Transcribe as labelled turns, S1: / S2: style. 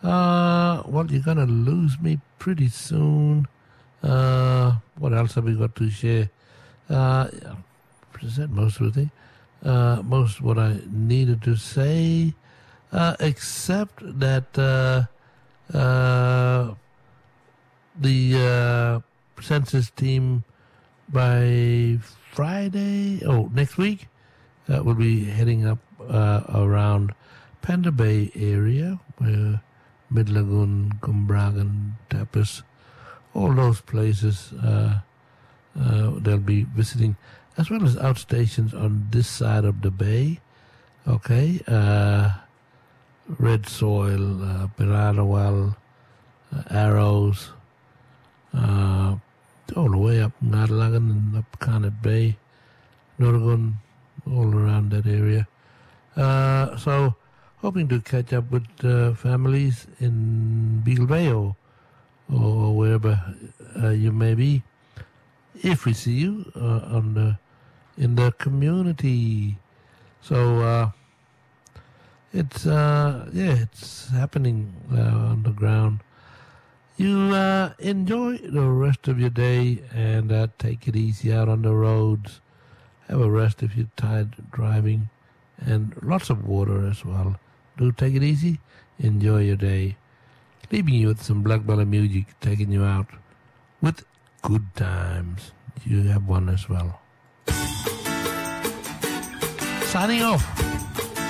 S1: Well, you're gonna lose me pretty soon. What else have we got to share? Is that most of the thing? Most what I needed to say, except that the census team by next week, will be heading up around Panda Bay area, where Mid Lagoon, Gumbragan, Tapas, all those places they'll be visiting, as well as outstations on this side of the bay. Okay, Red Soil, Piranawal, Arrows, all the way up Ngadalagan and up Carnet Bay, Noragon, all around that area. So, hoping to catch up with families in Beagle Bay or wherever you may be. If we see you in the community, so it's happening on the ground. You enjoy the rest of your day and take it easy out on the roads. Have a rest if you're tired driving, and lots of water as well. Do take it easy. Enjoy your day. Leaving you with some Black Belly music, taking you out with good times. You have one as well. Signing off.